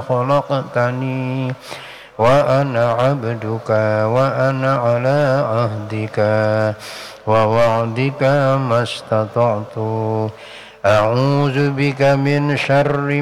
خلقتني وأنا عبدك وأنا على عهدك ووعدك ما استطعت أعوذ بك من شر